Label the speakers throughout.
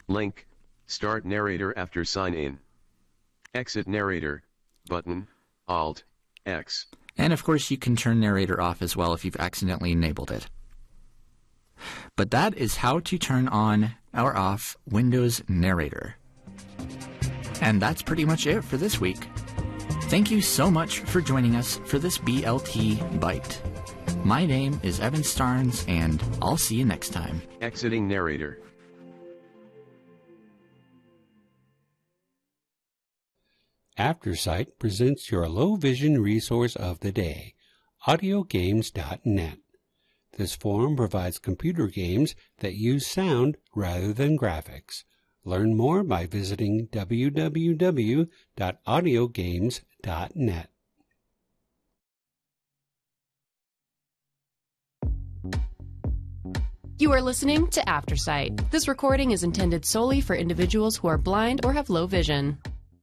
Speaker 1: Link, start narrator after sign in. Exit narrator, button, Alt, X.
Speaker 2: And of course you can turn narrator off as well if you've accidentally enabled it. But that is how to turn on or off Windows Narrator. And that's pretty much it for this week. Thank you so much for joining us for this BLT Bite. My name is Evan Starnes, and I'll see you next time.
Speaker 1: Exiting narrator.
Speaker 3: AfterSight presents your low vision resource of the day, audiogames.net. This forum provides computer games that use sound rather than graphics. Learn more by visiting www.audiogames.net.
Speaker 4: You are listening to AfterSight. This recording is intended solely for individuals who are blind or have low vision.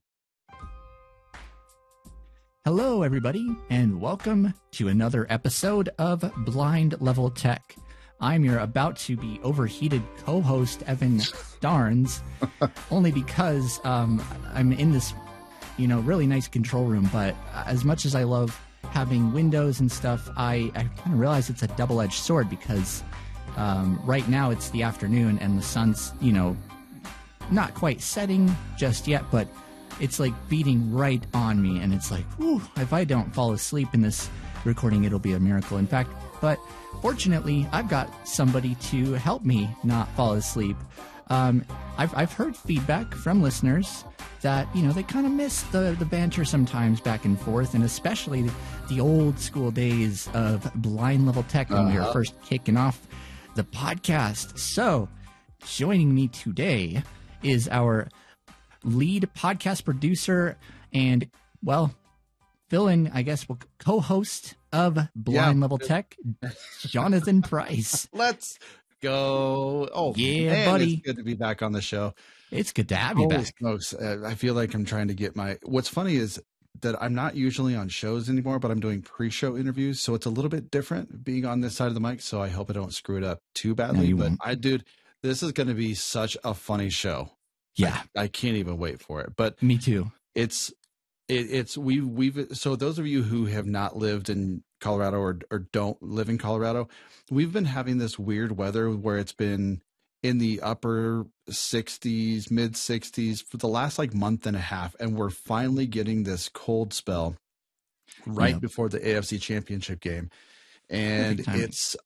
Speaker 2: Hello, everybody, and welcome to another episode of Blind Level Tech. I'm your about-to-be overheated co-host, Evan Starnes, only because I'm in this, really nice control room, but as much as I love having windows and stuff, I kind of realize it's a double-edged sword because right now it's the afternoon and the sun's, not quite setting just yet, but it's like beating right on me, and it's like, whew, if I don't fall asleep in this recording, it'll be a miracle. In fact, but fortunately, I've got somebody to help me not fall asleep. I've heard feedback from listeners that, they kind of miss the banter sometimes back and forth, and especially the old school days of Blind Level Tech when we were first kicking off the podcast. So, joining me today is our lead podcast producer and, fill-in, I guess, co-host of Blind Level Tech, Jonathan Price.
Speaker 5: Let's go. Oh,
Speaker 2: yeah,
Speaker 5: man,
Speaker 2: buddy.
Speaker 5: It's good to be back on the show.
Speaker 2: It's good to have you
Speaker 5: Holy
Speaker 2: back.
Speaker 5: smokes. I feel like I'm trying to get what's funny is that I'm not usually on shows anymore, but I'm doing pre-show interviews, so it's a little bit different being on this side of the mic, so I hope I don't screw it up too badly.
Speaker 2: No,
Speaker 5: Dude, this is going to be such a funny show.
Speaker 2: Yeah.
Speaker 5: I can't even wait for it. But
Speaker 2: me too.
Speaker 5: We've so those of you who have not lived in Colorado or don't live in Colorado, we've been having this weird weather where it's been in the upper 60s, mid 60s for the last month and a half, and we're finally getting this cold spell right before the AFC Championship game. And it's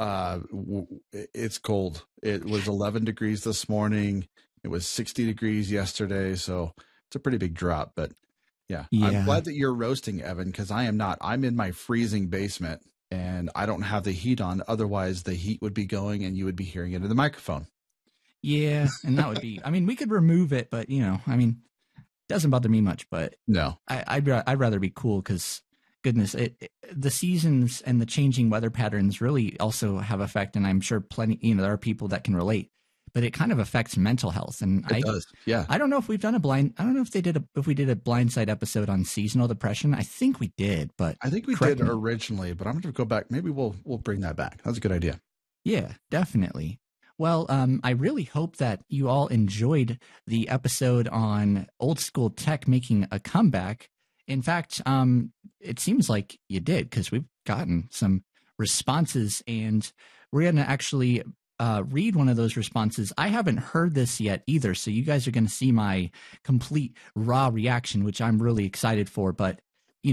Speaker 5: cold. It was 11 degrees this morning. It was 60 degrees yesterday, so it's a pretty big drop. But yeah. I'm glad that you're roasting, Evan, because I am not. I'm in my freezing basement, and I don't have the heat on. Otherwise, the heat would be going, and you would be hearing it in the microphone.
Speaker 2: Yeah, and that would be. We could remove it, but it doesn't bother me much. But
Speaker 5: no,
Speaker 2: I'd rather be cool because, goodness, the seasons and the changing weather patterns really also have effect, and I'm sure plenty. There are people that can relate. But it kind of affects mental health, and
Speaker 5: it does. Yeah,
Speaker 2: I don't know if we've done I don't know if we did a Blindside episode on seasonal depression. I think we did, but
Speaker 5: I think we did originally. But I'm going to go back. Maybe we'll bring that back. That's a good idea.
Speaker 2: Yeah, definitely. Well, I really hope that you all enjoyed the episode on old school tech making a comeback. In fact, it seems like you did because we've gotten some responses, and we're going to actually read one of those responses. I haven't heard this yet either, so you guys are going to see my complete raw reaction, which I'm really excited for. But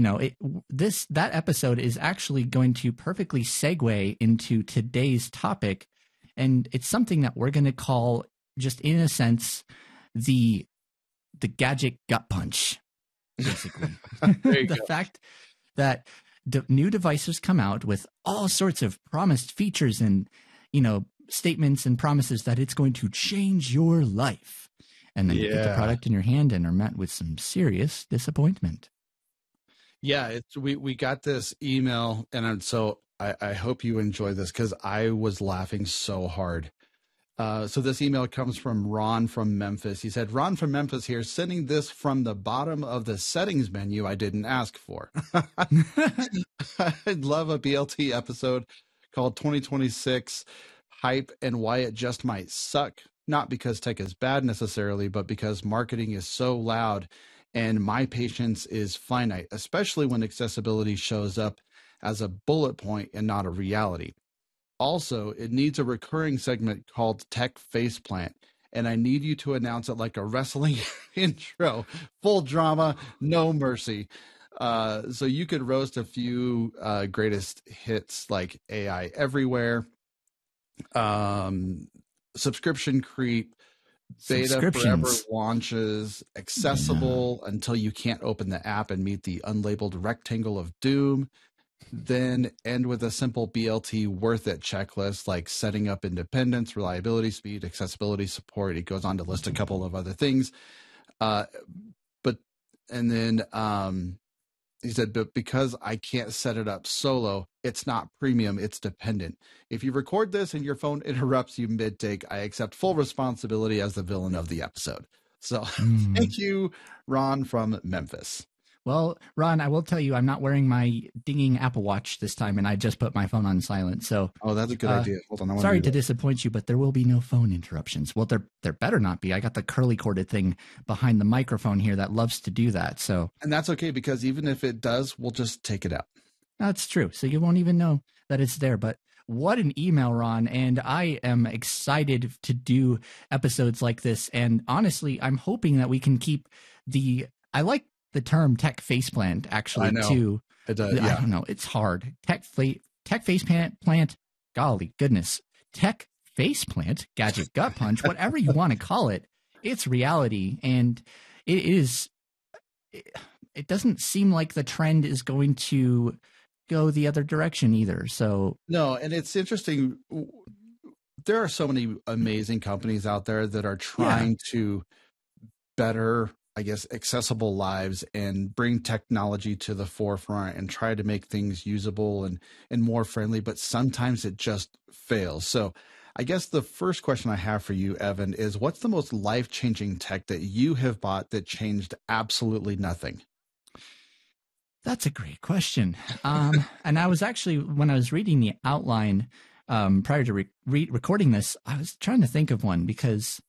Speaker 2: that episode is actually going to perfectly segue into today's topic, and it's something that we're going to call, just in a sense, the gadget gut punch, basically. The fact that new devices come out with all sorts of promised features and statements and promises that it's going to change your life, and then you get the product in your hand and are met with some serious disappointment.
Speaker 5: Yeah, we got this email, and so I hope you enjoy this because I was laughing so hard. So this email comes from Ron from Memphis. He said, "Ron from Memphis here, sending this from the bottom of the settings menu I didn't ask for. I'd love a BLT episode called 2026 Hype and Why It Just Might Suck. not because tech is bad necessarily, but because marketing is so loud and my patience is finite, especially when accessibility shows up as a bullet point and not a reality. Also, it needs a recurring segment called Tech Faceplant, and I need you to announce it like a wrestling intro, full drama, no mercy. So you could roast a few greatest hits like AI Everywhere, subscription creep, beta forever launches, accessible until you can't open the app and meet the unlabeled rectangle of doom, then end with a simple BLT worth it checklist like setting up independence, reliability, speed, accessibility, support. He goes on to list a couple of other things. He said, but because I can't set it up solo, it's not premium, it's dependent. If you record this and your phone interrupts you mid-take, I accept full responsibility as the villain of the episode. So thank you, Ron from Memphis.
Speaker 2: Well, Ron, I will tell you, I'm not wearing my dinging Apple Watch this time, and I just put my phone on silent. So,
Speaker 5: that's a good idea. Hold on,
Speaker 2: sorry to disappoint you, but there will be no phone interruptions. Well, there better not be. I got the curly corded thing behind the microphone here that loves to do that. So,
Speaker 5: and that's okay because even if it does, we'll just take it out.
Speaker 2: That's true. So you won't even know that it's there. But what an email, Ron! And I am excited to do episodes like this. And honestly, I'm hoping that we can keep I like the term tech faceplant actually too.
Speaker 5: It does,
Speaker 2: I don't know. It's hard. Tech faceplant. Golly goodness. Tech faceplant, gadget gut punch, whatever you want to call it. It's reality. And it is, it doesn't seem like the trend is going to go the other direction either. So
Speaker 5: no. And it's interesting. There are so many amazing companies out there that are trying to better, I guess, accessible lives and bring technology to the forefront and try to make things usable and more friendly, but sometimes it just fails. So I guess the first question I have for you, Evan, is what's the most life-changing tech that you have bought that changed absolutely nothing?
Speaker 2: That's a great question. And I was actually, when I was reading the outline prior to recording this, I was trying to think of one because,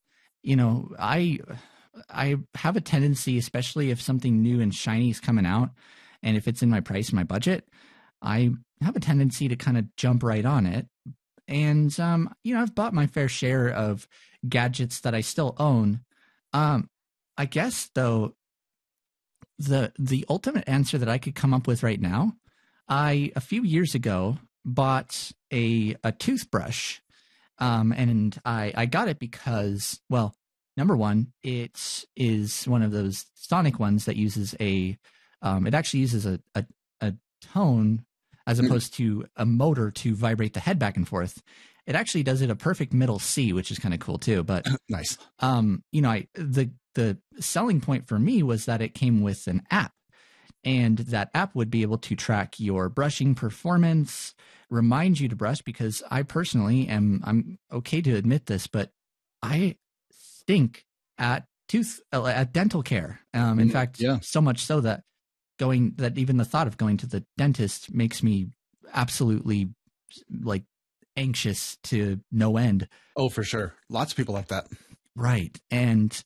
Speaker 2: I have a tendency, especially if something new and shiny is coming out, and if it's in my price, my budget, I have a tendency to kind of jump right on it. And, I've bought my fair share of gadgets that I still own. I guess, though, the ultimate answer that I could come up with right now, a few years ago, bought a toothbrush, and I got it because, well, number one, it is one of those sonic ones that uses it actually uses a tone as opposed to a motor to vibrate the head back and forth. It actually does it a perfect middle C, which is kind of cool too. But
Speaker 5: nice.
Speaker 2: The selling point for me was that it came with an app, and that app would be able to track your brushing performance, remind you to brush, because I personally I'm okay to admit this, but I stink at dental care. In fact, so much so that even the thought of going to the dentist makes me absolutely like anxious to no end.
Speaker 5: Oh, for sure. Lots of people like that.
Speaker 2: Right. And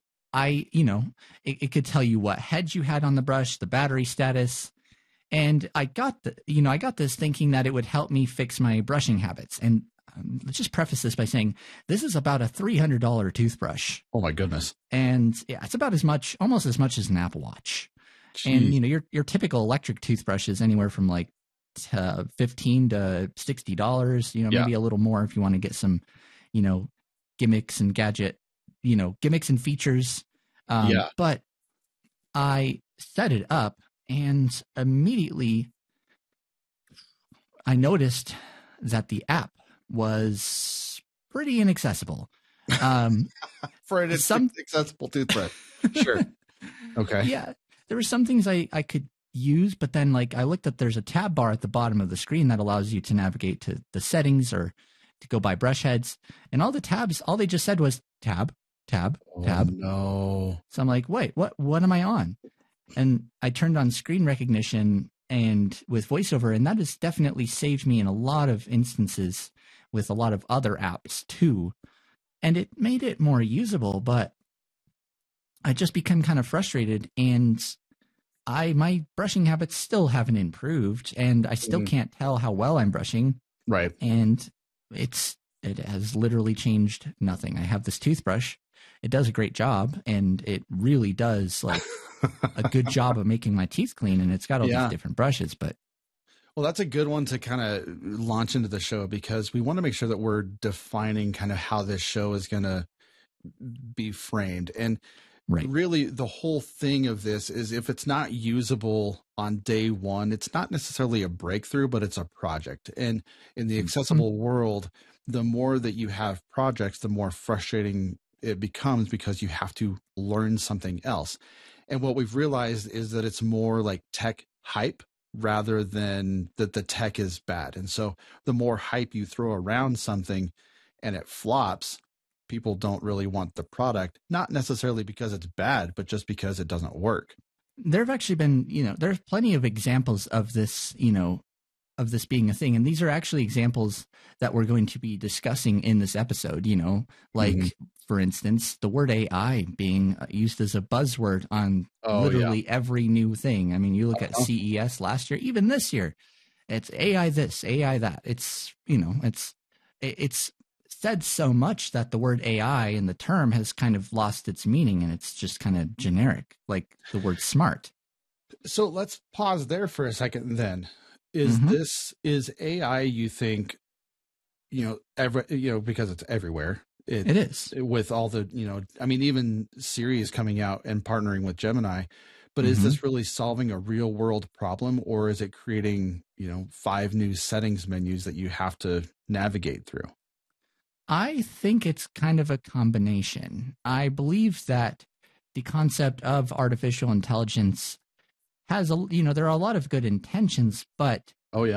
Speaker 2: it could tell you what heads you had on the brush, the battery status. And I got this thinking that it would help me fix my brushing habits. And let's just preface this by saying this is about a $300 toothbrush.
Speaker 5: Oh my goodness.
Speaker 2: And it's about almost as much as an Apple Watch. Jeez. And your typical electric toothbrush is anywhere from like $15 to $60, maybe a little more if you want to get some, gimmicks and gimmicks and features. But I set it up and immediately I noticed that the app was pretty inaccessible.
Speaker 5: For an accessible toothbrush. Sure. Okay.
Speaker 2: Yeah. There were some things I could use, but then I looked at, there's a tab bar at the bottom of the screen that allows you to navigate to the settings or to go by brush heads. And all the tabs, all they just said was tab, tab, tab.
Speaker 5: No.
Speaker 2: So I'm like, wait, what am I on? And I turned on screen recognition and with VoiceOver, and that has definitely saved me in a lot of instances with a lot of other apps too. and it made it more usable, but I just become kind of frustrated, and my brushing habits still haven't improved, and I still can't tell how well I'm brushing.
Speaker 5: Right.
Speaker 2: And it has literally changed nothing. I have this toothbrush. It does a great job, and it really does like a good job of making my teeth clean, and it's got all these different brushes, but
Speaker 5: well, that's a good one to kind of launch into the show, because we want to make sure that we're defining kind of how this show is going to be framed. And really the whole thing of this is, if it's not usable on day one, it's not necessarily a breakthrough, but it's a project. And in the accessible world, the more that you have projects, the more frustrating it becomes, because you have to learn something else. And what we've realized is that it's more like tech hype rather than that the tech is bad. And so the more hype you throw around something and it flops, people don't really want the product, not necessarily because it's bad, but just because it doesn't work.
Speaker 2: There have actually been, there's plenty of examples of this, of this being a thing. And these are actually examples that we're going to be discussing in this episode, like, for instance, the word AI being used as a buzzword on literally every new thing. I mean, you look at CES last year, even this year, it's AI this, AI that. It's, it's said so much that the word AI in the term has kind of lost its meaning, and it's just kind of generic, like the word smart.
Speaker 5: So let's pause there for a second then. Is AI, you think, because it's everywhere.
Speaker 2: It is,
Speaker 5: with all the, I mean, even Siri is coming out and partnering with Gemini, but is this really solving a real world problem, or is it creating, 5 new settings menus that you have to navigate through?
Speaker 2: I think it's kind of a combination. I believe that the concept of artificial intelligence has there are a lot of good intentions, but there's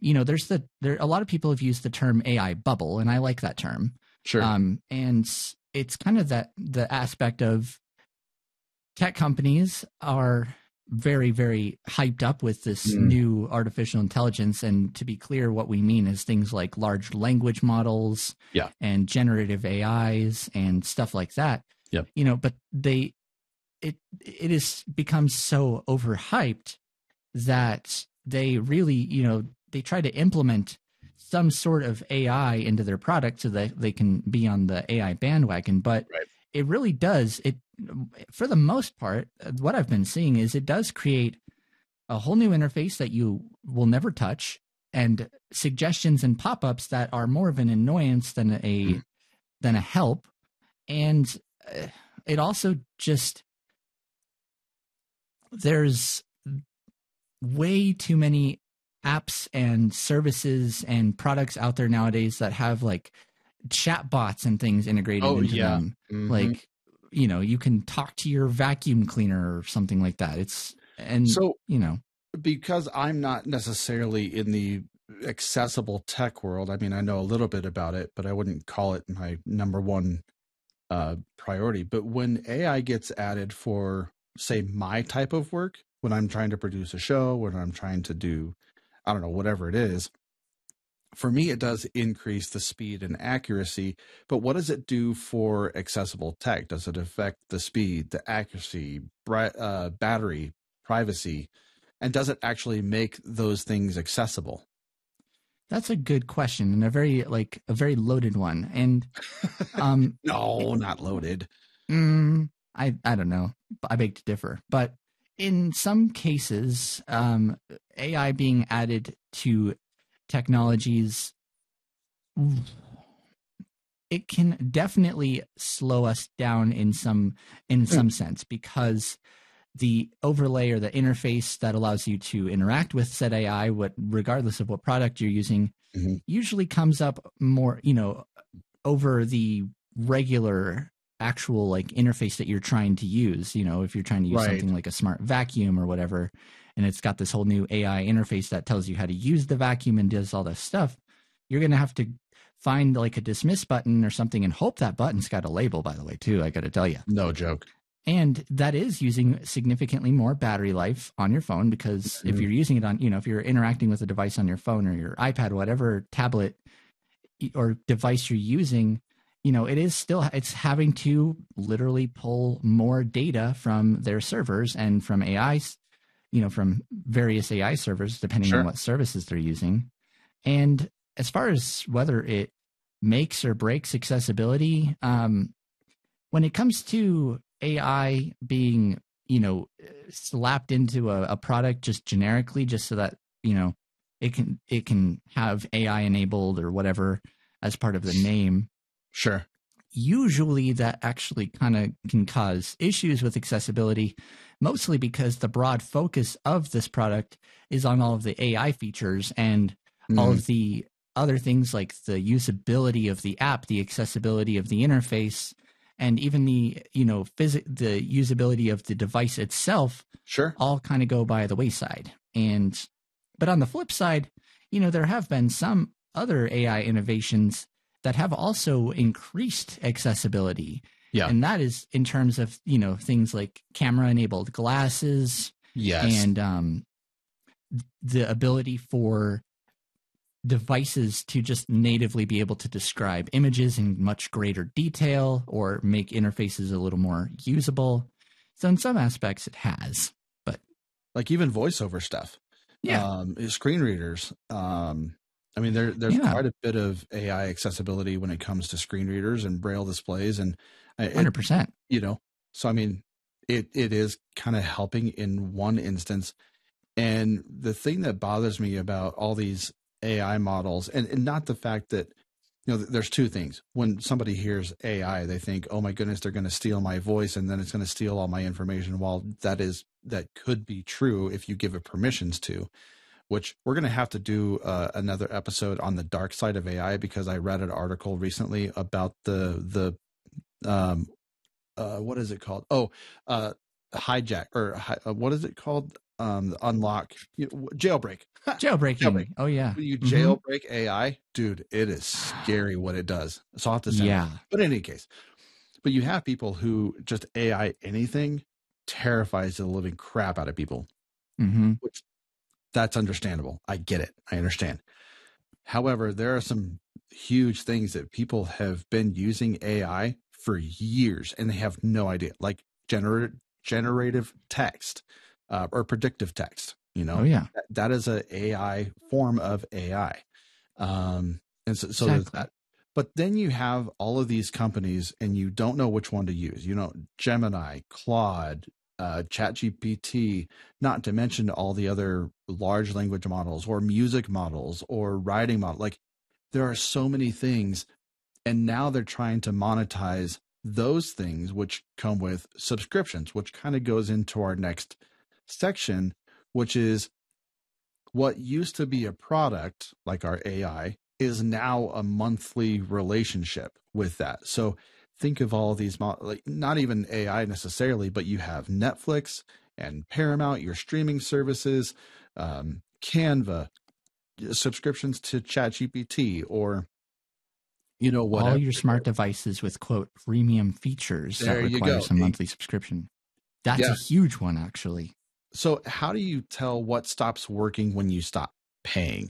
Speaker 2: a lot of people have used the term AI bubble, and I like that term.
Speaker 5: Sure.
Speaker 2: And it's kind of the aspect of tech companies are very, very hyped up with this new artificial intelligence. And to be clear, what we mean is things like large language models and generative AIs and stuff like that.
Speaker 5: Yep.
Speaker 2: But it has become so overhyped that they really, they try to implement some sort of AI into their product so that they can be on the AI bandwagon. But it really does, for the most part, what I've been seeing is it does create a whole new interface that you will never touch, and suggestions and pop-ups that are more of an annoyance than a help. And it also just, there's way too many apps and services and products out there nowadays that have like chat bots and things integrated into them. Like, you can talk to your vacuum cleaner or something like that.
Speaker 5: Because I'm not necessarily in the accessible tech world, I mean, I know a little bit about it, but I wouldn't call it my number one priority. But when AI gets added for, say, my type of work, when I'm trying to produce a show, when I'm trying to do, I don't know, whatever it is, for me, it does increase the speed and accuracy. But what does it do for accessible tech? Does it affect the speed, the accuracy, battery, privacy? And does it actually make those things accessible?
Speaker 2: That's a good question, and a very loaded one. And
Speaker 5: no, not loaded.
Speaker 2: I don't know. I beg to differ. But in some cases, AI being added to technologies, it can definitely slow us down in some sense, because the overlay or the interface that allows you to interact with said AI, regardless of what product you're using, usually comes up more, over the regular actual like interface that you're trying to use. If you're trying to use something like a smart vacuum or whatever, and it's got this whole new AI interface that tells you how to use the vacuum and does all this stuff, you're going to have to find like a dismiss button or something and hope that button's got a label, by the way, too. I got to tell you.
Speaker 5: No joke.
Speaker 2: And that is using significantly more battery life on your phone, because if you're using it on, if you're interacting with a device on your phone or your iPad, whatever tablet or device you're using, it is still, it's having to literally pull more data from their servers and from AIs, from various AI servers, depending
Speaker 5: Sure.
Speaker 2: on what services they're using. And as far as whether it makes or breaks accessibility, when it comes to AI being, slapped into a product just generically, just so that, it can have AI enabled or whatever as part of the name,
Speaker 5: Sure.
Speaker 2: usually that actually kind of can cause issues with accessibility, mostly because the broad focus of this product is on all of the AI features and all of the other things like the usability of the app, the accessibility of the interface, and even the the usability of the device itself
Speaker 5: Sure.
Speaker 2: all kind of go by the wayside. But on the flip side, there have been some other AI innovations that have also increased accessibility.
Speaker 5: Yeah.
Speaker 2: And that is in terms of, things like camera enabled glasses
Speaker 5: Yes.
Speaker 2: and the ability for devices to just natively be able to describe images in much greater detail or make interfaces a little more usable. So in some aspects it has, but
Speaker 5: Like even voiceover stuff.
Speaker 2: yeah,
Speaker 5: Screen readers. I mean, there's
Speaker 2: Yeah.
Speaker 5: quite a bit of AI accessibility when it comes to screen readers and braille displays, and
Speaker 2: 100%.
Speaker 5: so I mean, it is kind of helping in one instance. And the thing that bothers me about all these AI models, and not the fact that, there's two things. When somebody hears AI, they think, oh my goodness, they're going to steal my voice and then it's going to steal all my information. While that could be true if you give it permissions to, which we're going to have to do another episode on the dark side of AI, because I read an article recently about the what is it called? Hijack, or what is it called? Unlock, jailbreak.
Speaker 2: Jailbreaking.
Speaker 5: Jailbreak.
Speaker 2: Oh yeah.
Speaker 5: When you
Speaker 2: Mhm.
Speaker 5: jailbreak AI, dude, it is scary what it does. So I'll have to send
Speaker 2: Yeah.
Speaker 5: it. But in any case, but you have people who just AI anything terrifies the living crap out of people,
Speaker 2: hmm
Speaker 5: which that's understandable. I get it. I understand. However, there are some huge things that people have been using AI for years and they have no idea, like generative text or predictive text.
Speaker 2: Oh yeah.
Speaker 5: That is a AI form of AI. And so there's
Speaker 2: Exactly.
Speaker 5: that. But then you have all of these companies and you don't know which one to use. Gemini, Claude, ChatGPT, not to mention all the other large language models or music models or writing models. Like, there are so many things. And now they're trying to monetize those things, which come with subscriptions, which kind of goes into our next section, which is what used to be a product like our AI is now a monthly relationship with that. So think of all of these, like not even AI necessarily, but you have Netflix and Paramount, your streaming services, Canva, subscriptions to ChatGPT, or whatever.
Speaker 2: All your smart devices with quote premium features
Speaker 5: There
Speaker 2: that
Speaker 5: you
Speaker 2: require
Speaker 5: go.
Speaker 2: some monthly subscription. That's
Speaker 5: Yeah.
Speaker 2: a huge one, actually.
Speaker 5: So how do you tell what stops working when you stop paying?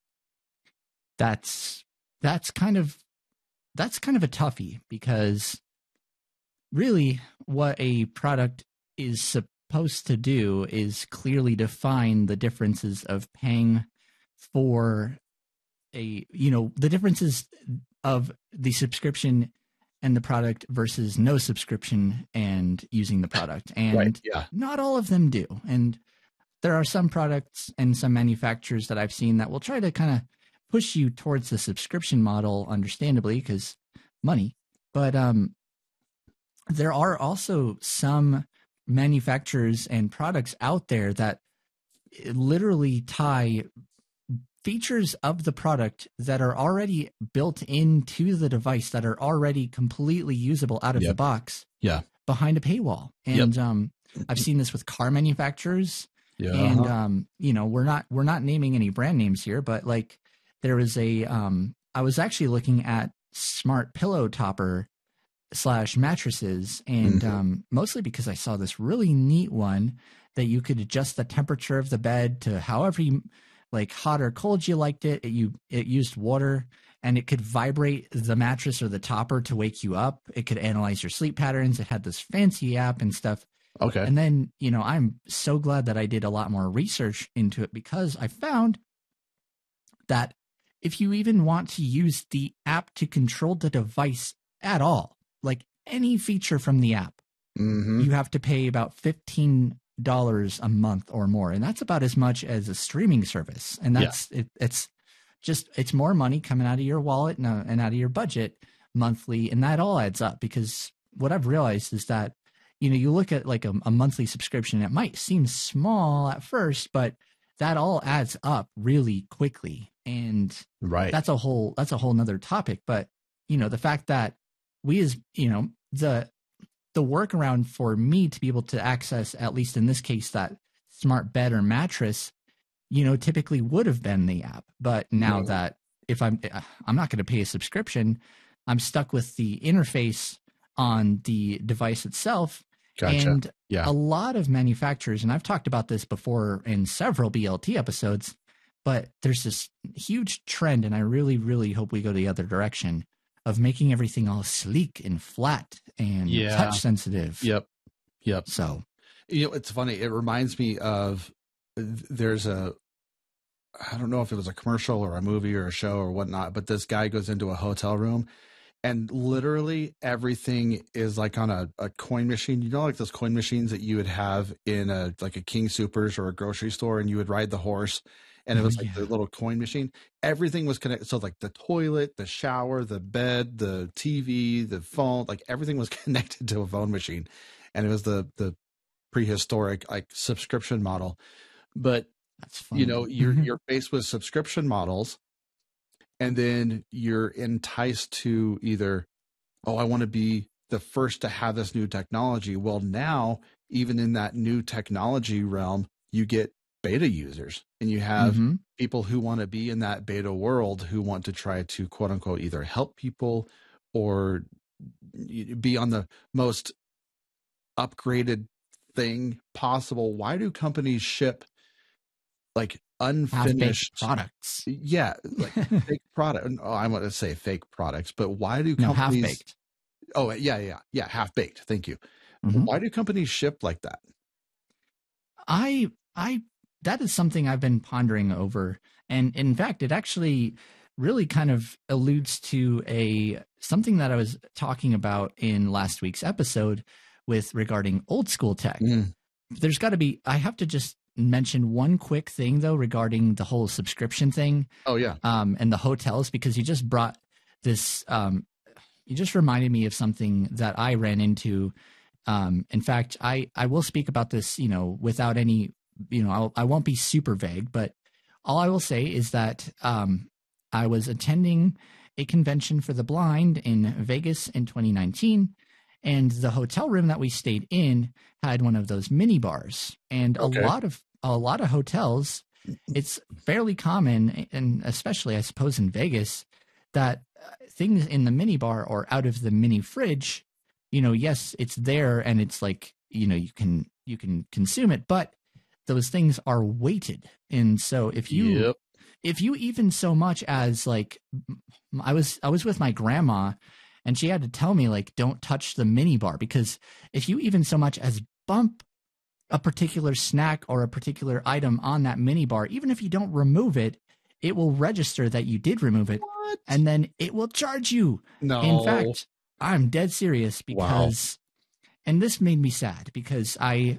Speaker 2: That's kind of a toughie, because really what a product is supposed to do is clearly define the differences of paying for the differences of the subscription and the product versus no subscription and using the product. And
Speaker 5: Right. Yeah.
Speaker 2: not all of them do. And there are some products and some manufacturers that I've seen that will try to kind of push you towards the subscription model, understandably, because money. But there are also some manufacturers and products out there that literally tie features of the product that are already built into the device, that are already completely usable out of the
Speaker 5: Yep.
Speaker 2: box,
Speaker 5: Yeah.
Speaker 2: behind a paywall. And I've seen this with car manufacturers.
Speaker 5: Yeah.
Speaker 2: And we're not naming any brand names here, but like there was I was actually looking at smart pillow topper / mattresses, and mostly because I saw this really neat one that you could adjust the temperature of the bed to however you like, hot or cold you liked it. It used water, and it could vibrate the mattress or the topper to wake you up. It could analyze your sleep patterns. It had this fancy app and stuff.
Speaker 5: Okay.
Speaker 2: And then, you know, I'm so glad that I did a lot more research into it, because I found that if you even want to use the app to control the device at all, like any feature from the app, you have to pay about $15 a month or more. And that's about as much as a streaming service. And that's, it's more money coming out of your wallet and out of your budget monthly. And that all adds up, because what I've realized is that, you know, you look at like a monthly subscription, it might seem small at first, but that all adds up really quickly. And that's a whole nother topic. But, you know, the fact that we, as, you know, the workaround for me to be able to access, at least in this case, that smart bed or mattress, you know, typically would have been the app. But now that if I'm not going to pay a subscription, I'm stuck with the interface on the device itself.
Speaker 5: Gotcha.
Speaker 2: And a lot of manufacturers, and I've talked about this before in several BLT episodes, but there's this huge trend, and I really, really hope we go the other direction, of making everything all sleek and flat and touch sensitive.
Speaker 5: Yep.
Speaker 2: So,
Speaker 5: you know, it's funny. It reminds me of, there's I don't know if it was a commercial or a movie or a show or whatnot, but this guy goes into a hotel room and literally everything is like on a coin machine. You know, like those coin machines that you would have in like a King Soopers or a grocery store, and you would ride the horse. And it was like the little coin machine. Everything was connected. So like the toilet, the shower, the bed, the TV, the phone, like everything was connected to a phone machine. And it was the prehistoric like subscription model. But, you know, you're faced with subscription models, and then you're enticed to either, oh, I want to be the first to have this new technology. Well, now, even in that new technology realm, you get beta users, and you have people who want to be in that beta world, who want to try to quote unquote either help people or be on the most upgraded thing possible. Why do companies ship like unfinished
Speaker 2: products?
Speaker 5: Yeah, like fake product. Oh, I want to say fake products, but why do companies?
Speaker 2: Half-baked.
Speaker 5: Oh, yeah, half baked. Thank you. Why do companies ship like that?
Speaker 2: That is something I've been pondering over. And in fact, it actually really kind of alludes to something that I was talking about in last week's episode with regarding old school tech. There's got to be, I have to just mention one quick thing though, regarding the whole subscription thing.
Speaker 5: Oh yeah.
Speaker 2: And the hotels, because you just brought this, you just reminded me of something that I ran into. In fact, I will speak about this, you know, without any, you know, I won't be super vague, but all I will say is that I was attending a convention for the blind in Vegas in 2019, and the hotel room that we stayed in had one of those mini bars. And a lot of hotels, it's fairly common, and especially I suppose in Vegas, that things in the mini bar or out of the mini fridge, you know, yes, it's there and it's like, you know, you can consume it, but those things are weighted. And so if you even so much as like, I was with my grandma, and she had to tell me like, don't touch the mini bar, because if you even so much as bump a particular snack or a particular item on that mini bar, even if you don't remove it, it will register that you did remove it.
Speaker 5: What?
Speaker 2: And then it will charge you.
Speaker 5: No.
Speaker 2: In fact, I'm dead serious, because, and this made me sad, because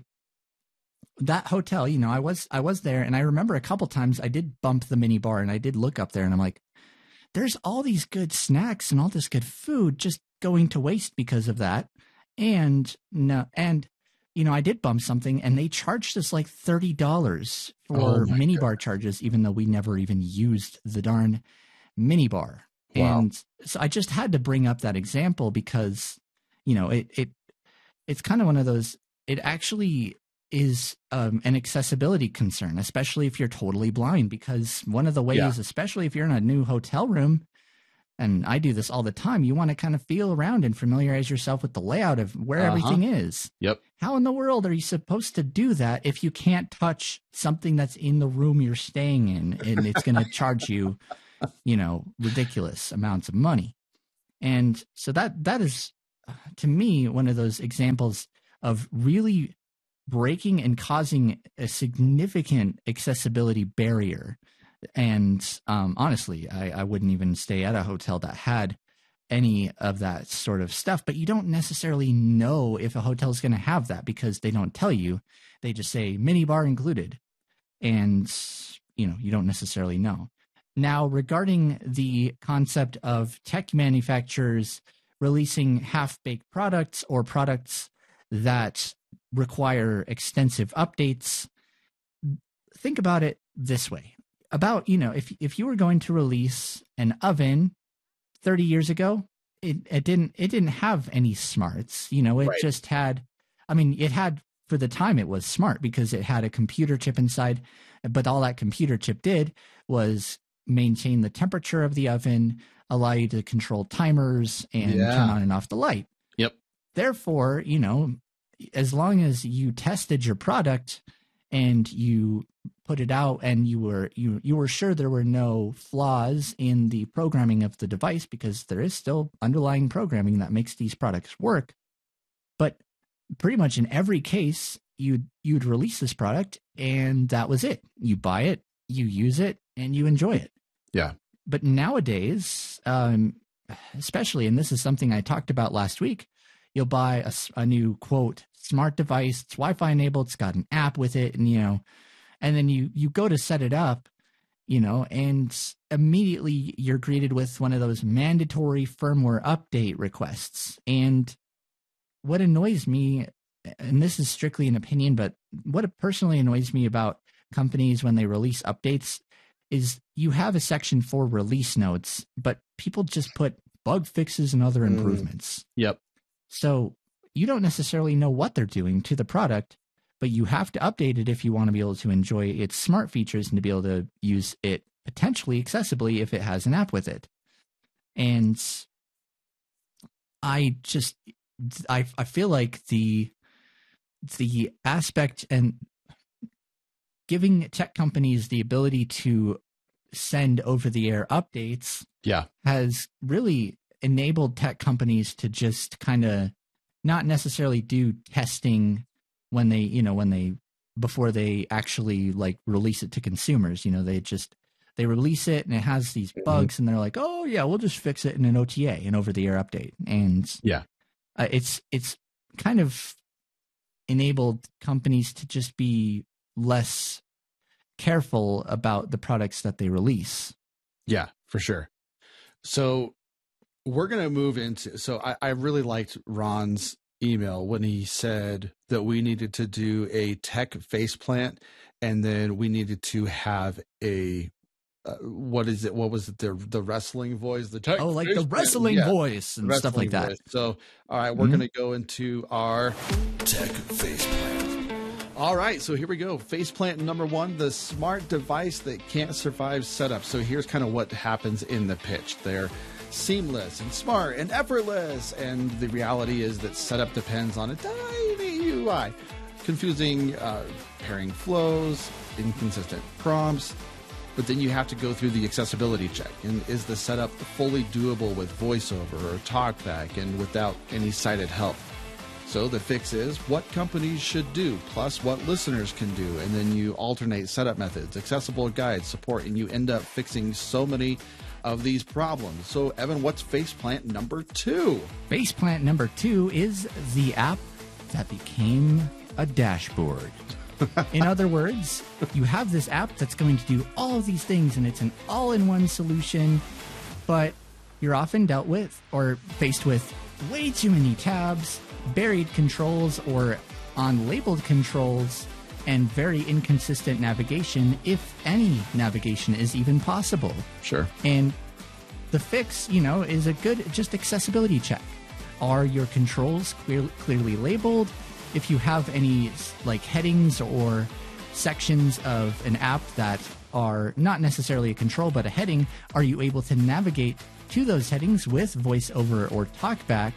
Speaker 2: that hotel, you know, I was there, and I remember a couple times I did bump the mini bar, and I did look up there, and I'm like, there's all these good snacks and all this good food just going to waste because of that. And no, and you know, I did bump something, and they charged us like $30 for mini bar charges, even though we never even used the darn mini bar. Wow. And so I just had to bring up that example because, you know, it's kind of one of those, it actually is an accessibility concern, especially if you're totally blind, because one of the ways, especially if you're in a new hotel room, and I do this all the time, you want to kind of feel around and familiarize yourself with the layout of where everything is.
Speaker 5: Yep.
Speaker 2: How in the world are you supposed to do that if you can't touch something that's in the room you're staying in, and it's going to charge you, ridiculous amounts of money. And so that is, to me, one of those examples of really breaking and causing a significant accessibility barrier. And honestly, I wouldn't even stay at a hotel that had any of that sort of stuff, but you don't necessarily know if a hotel is going to have that because they don't tell you. They just say minibar included, and you don't necessarily know. Now, regarding the concept of tech manufacturers releasing half-baked products or products that require extensive updates, think about it this way. About, if you were going to release an oven 30 years ago, it didn't have any smarts. It just had, it had, for the time it was smart because it had a computer chip inside, but all that computer chip did was maintain the temperature of the oven, allow you to control timers and turn on and off the light.
Speaker 5: Yep.
Speaker 2: Therefore, as long as you tested your product and you put it out and you were sure there were no flaws in the programming of the device, because there is still underlying programming that makes these products work. But pretty much in every case, you'd release this product and that was it. You buy it, you use it, and you enjoy it.
Speaker 5: Yeah.
Speaker 2: But nowadays, especially, and this is something I talked about last week, you'll buy a new, quote, smart device. It's Wi-Fi enabled. It's got an app with it. And, and then you go to set it up, and immediately you're greeted with one of those mandatory firmware update requests. And what annoys me, and this is strictly an opinion, but what personally annoys me about companies when they release updates is you have a section for release notes, but people just put bug fixes and other improvements.
Speaker 5: Yep.
Speaker 2: So you don't necessarily know what they're doing to the product, but you have to update it if you want to be able to enjoy its smart features and to be able to use it potentially accessibly if it has an app with it. And I feel like the aspect and giving tech companies the ability to send over-the-air updates has really enabled tech companies to just kind of not necessarily do testing when they before they actually release it to consumers. They release it and it has these bugs and they're like, oh yeah, we'll just fix it in an OTA, an over-the-air update. And it's kind of enabled companies to just be less careful about the products that they release.
Speaker 5: Yeah, for sure. So we're going to move into, I really liked Ron's email when he said that we needed to do a tech faceplant and then we needed to have a, what was it? The wrestling voice, the tech
Speaker 2: the wrestling voice and stuff like that.
Speaker 5: Voice. So, all right, we're going to go into our tech faceplant. All right, so here we go. Faceplant number 1, the smart device that can't survive setup. So here's kind of what happens in the pitch. They're seamless and smart and effortless, and the reality is that setup depends on a tiny UI. Confusing pairing flows, inconsistent prompts, but then you have to go through the accessibility check. And is the setup fully doable with voiceover or talkback and without any sighted help? So the fix is what companies should do, plus what listeners can do. And then you alternate setup methods, accessible guides, support, and you end up fixing so many of these problems. So, Evan, what's faceplant number 2?
Speaker 2: Faceplant number 2 is the app that became a dashboard. In other words, you have this app that's going to do all of these things, and it's an all-in-one solution, but you're often dealt with or faced with way too many tabs, buried controls or unlabeled controls, and very inconsistent navigation, if any navigation is even possible.
Speaker 5: Sure.
Speaker 2: And the fix, is a good just accessibility check. Are your controls clearly labeled? If you have any headings or sections of an app that are not necessarily a control but a heading, are you able to navigate to those headings with voiceover or talkback?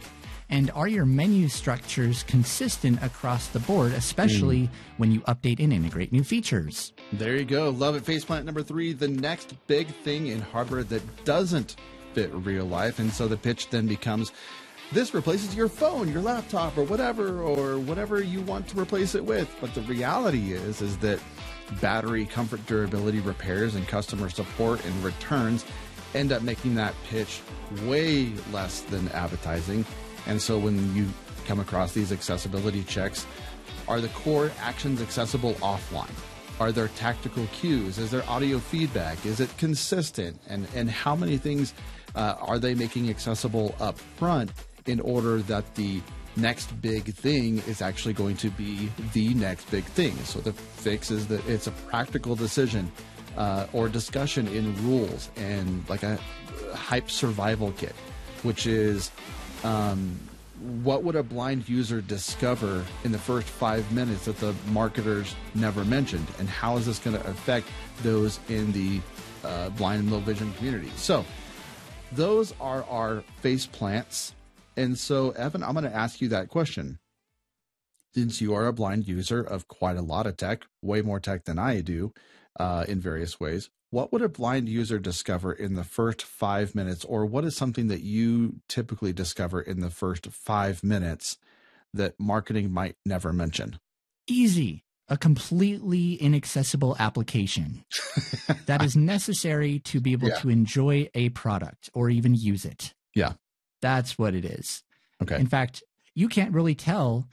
Speaker 2: And are your menu structures consistent across the board, especially when you update and integrate new features?
Speaker 5: There you go. Love it. Faceplant number 3, the next big thing in hardware that doesn't fit real life. And so the pitch then becomes, this replaces your phone, your laptop, or whatever you want to replace it with. But the reality is that battery, comfort, durability, repairs, and customer support and returns end up making that pitch way less than appetizing. And so when you come across these accessibility checks, are the core actions accessible offline? Are there tactical cues? Is there audio feedback? Is it consistent? And how many things are they making accessible up front in order that the next big thing is actually going to be the next big thing? So the fix is that it's a practical decision or discussion in rules, and like a hype survival kit, which is what would a blind user discover in the first 5 minutes that the marketers never mentioned, and how is this going to affect those in the blind and low vision community? So those are our face plants. And so, Evan, I'm going to ask you that question. Since you are a blind user of quite a lot of tech, way more tech than I do in various ways, what would a blind user discover in the first 5 minutes, or what is something that you typically discover in the first 5 minutes that marketing might never mention?
Speaker 2: Easy. A completely inaccessible application that is necessary to be able to enjoy a product or even use it.
Speaker 5: Yeah.
Speaker 2: That's what it is.
Speaker 5: Okay.
Speaker 2: In fact, you can't really tell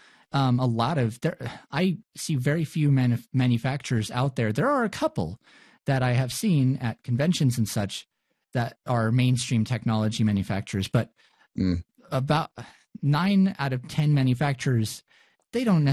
Speaker 2: I see very few manufacturers out there. There are a couple that I have seen at conventions and such that are mainstream technology manufacturers, but about 9 out of 10 manufacturers, they don't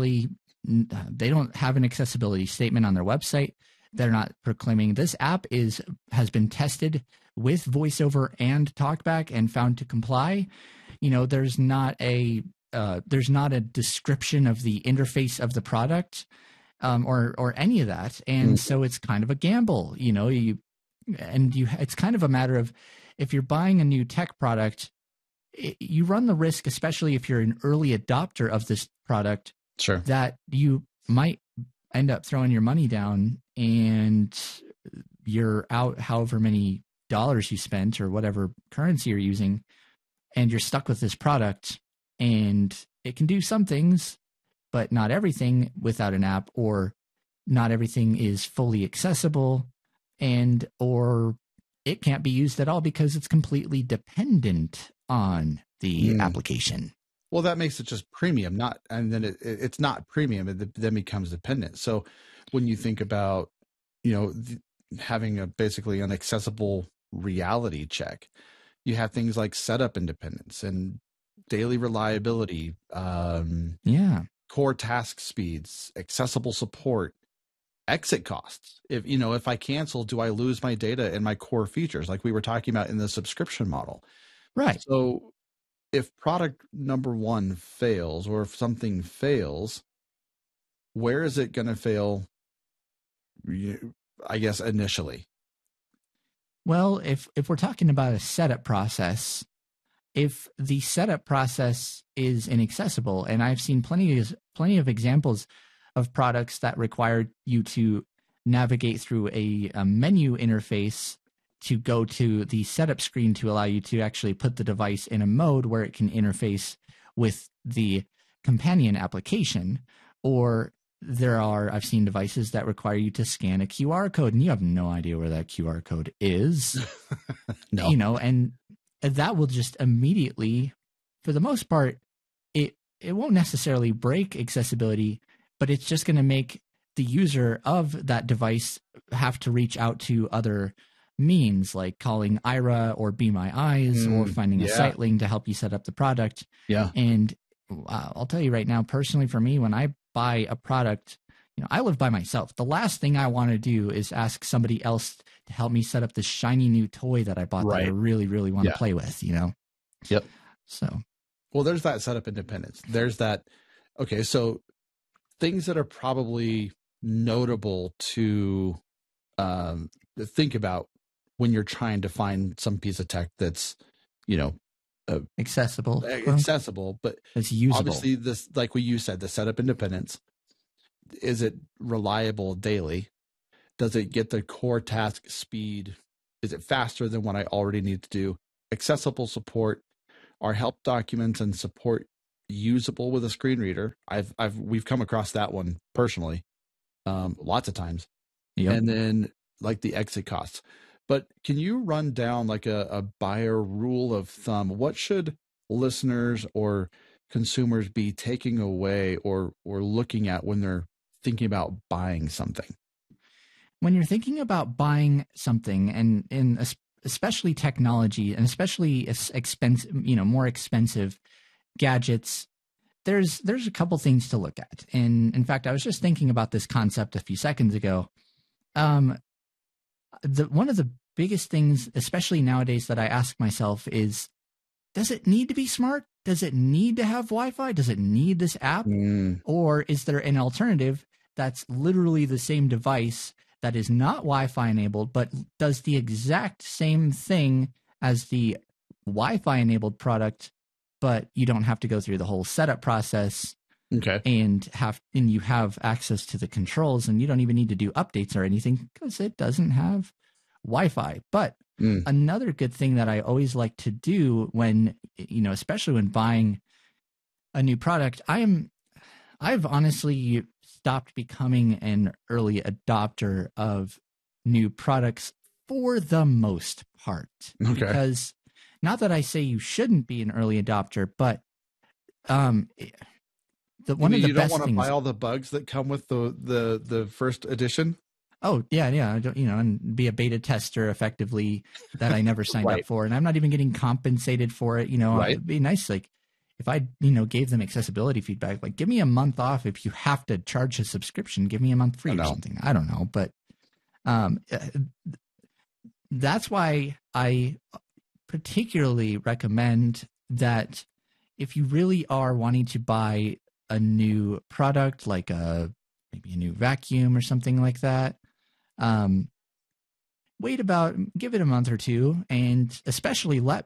Speaker 2: have an accessibility statement on their website. They're not proclaiming this app has been tested with VoiceOver and TalkBack and found to comply. You know, there's not a description of the interface of the product or any of that, and so it's kind of a gamble. You know, it's kind of a matter of, if you're buying a new tech product, you run the risk, especially if you're an early adopter of this product,
Speaker 5: sure,
Speaker 2: that you might end up throwing your money down and you're out however many dollars you spent or whatever currency you're using, and you're stuck with this product, and it can do some things, but not everything without an app, or not everything is fully accessible, or it can't be used at all because it's completely dependent on the application.
Speaker 5: Well, that makes it just premium, and then it's not premium. It then becomes dependent. So when you think about, having basically an accessible reality check, you have things like setup independence and daily reliability, core task speeds, accessible support, exit costs. If I cancel, do I lose my data and my core features, like we were talking about in the subscription model?
Speaker 2: Right.
Speaker 5: So if product number 1 fails, or if something fails, where is it going to fail, I guess, initially?
Speaker 2: Well, if we're talking about a setup process, if the setup process is inaccessible, and I've seen plenty of examples of products that require you to navigate through a menu interface to go to the setup screen to allow you to actually put the device in a mode where it can interface with the companion application. Or I've seen devices that require you to scan a QR code, and you have no idea where that QR code is.
Speaker 5: No.
Speaker 2: And that will just immediately, for the most part, it won't necessarily break accessibility, but it's just going to make the user of that device have to reach out to other means, like calling Aira or Be My Eyes, or finding a site link to help you set up the product.
Speaker 5: Yeah.
Speaker 2: And I'll tell you right now, personally, for me, when I buy a product, I live by myself. The last thing I want to do is ask somebody else to help me set up this shiny new toy that I bought that I really, really want to play with,
Speaker 5: Yep.
Speaker 2: So.
Speaker 5: Well, there's that setup independence. There's that. Okay. So things that are probably notable to think about when you're trying to find some piece of tech that's,
Speaker 2: accessible,
Speaker 5: accessible, but
Speaker 2: it's usable.
Speaker 5: obviously this, like what you said, the setup independence, is it reliable daily? Does it get the core task speed? Is it faster than what I already need to do? Accessible support. Are help documents and support usable with a screen reader? We've come across that one personally, lots of times.
Speaker 2: Yep.
Speaker 5: And then like the exit costs. But can you run down like a buyer rule of thumb? What should listeners or consumers be taking away or looking at when they're thinking about buying something?
Speaker 2: When you're thinking about buying something, and especially technology, and especially expensive, more expensive gadgets, there's a couple things to look at. And in fact, I was just thinking about this concept a few seconds ago. One of the biggest things, especially nowadays, that I ask myself is, does it need to be smart? Does it need to have Wi-Fi? Does it need this app? Or is there an alternative that's literally the same device that is not Wi-Fi enabled, but does the exact same thing as the Wi-Fi enabled product, but you don't have to go through the whole setup process?
Speaker 5: Okay.
Speaker 2: And you have access to the controls, and you don't even need to do updates or anything because it doesn't have Wi-Fi. But another good thing that I always like to do when, especially when buying a new product, I've honestly stopped becoming an early adopter of new products for the most part.
Speaker 5: Okay.
Speaker 2: Because not that I say you shouldn't be an early adopter, but one of the best things. You don't want to
Speaker 5: buy all the bugs that come with the first edition?
Speaker 2: Oh, yeah. I don't, and be a beta tester effectively that I never signed up for. And I'm not even getting compensated for it.
Speaker 5: Right.
Speaker 2: It'd be nice. Like if I, gave them accessibility feedback, like give me a month off. If you have to charge a subscription, give me a month free or something. I don't know. But that's why I particularly recommend that if you really are wanting to buy a new product, like maybe a new vacuum or something like that, give it a month or two, and especially let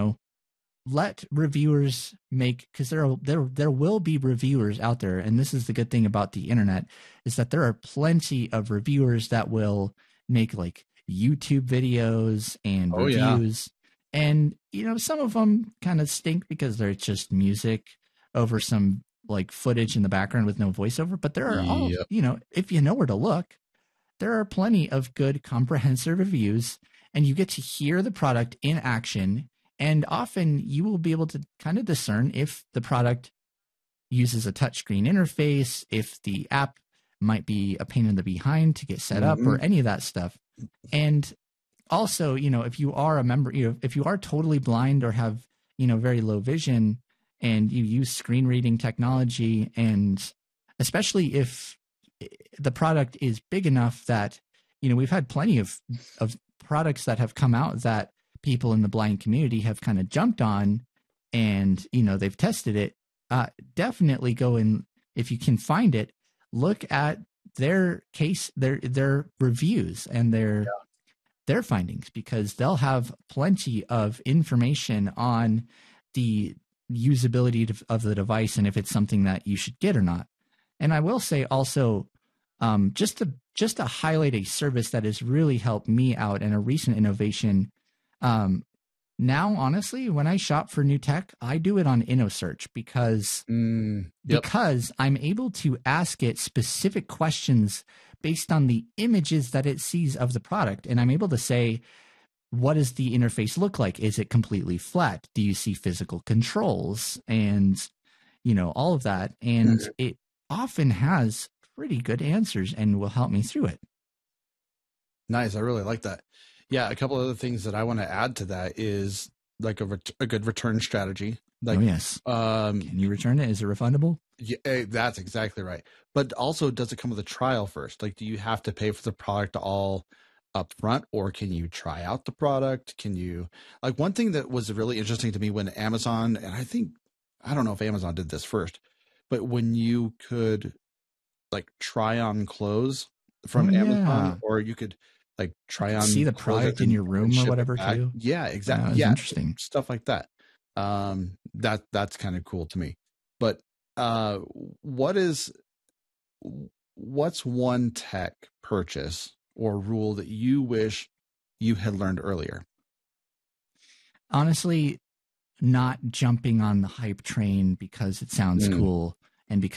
Speaker 2: reviewers because there will be reviewers out there. And this is the good thing about the internet, is that there are plenty of reviewers that will make like YouTube videos and reviews. Yeah. And, some of them kind of stink because they're just music over some like footage in the background with no voiceover. But there are all, if you know where to look, there are plenty of good comprehensive reviews, and you get to hear the product in action. And often you will be able to kind of discern if the product uses a touchscreen interface, if the app might be a pain in the behind to get set up, or any of that stuff. And also, if you are a member, if you are totally blind or have, very low vision, and you use screen reading technology, and especially if the product is big enough that, we've had plenty of products that have come out that people in the blind community have kind of jumped on, and, they've tested it. Definitely go in, if you can find it, look at their case, their reviews and their findings, because they'll have plenty of information on the usability of the device and if it's something that you should get or not. And I will say also, just to highlight a service that has really helped me out and a recent innovation. Now, honestly, when I shop for new tech, I do it on InnoSearch because I'm able to ask it specific questions based on the images that it sees of the product. And I'm able to say, what does the interface look like? Is it completely flat? Do you see physical controls? And, all of that. And it often has pretty good answers and will help me through it.
Speaker 5: Nice. I really like that. Yeah, a couple other things that I want to add to that is like a good return strategy. Like,
Speaker 2: oh, yes. Can you return it? Is it refundable?
Speaker 5: Yeah, that's exactly right. But also, does it come with a trial first? Like, do you have to pay for the product all up front, or can you try out the product? Can you, like, one thing that was really interesting to me when Amazon, and I don't know if Amazon did this first, but when you could like try on clothes from Amazon, or you could like try on,
Speaker 2: see the product in your room or whatever too.
Speaker 5: Yeah, exactly.
Speaker 2: Yeah, interesting
Speaker 5: stuff like that. That's kind of cool to me. But what's one tech purchase or rule that you wish you had learned earlier?
Speaker 2: Honestly, not jumping on the hype train because it sounds cool and because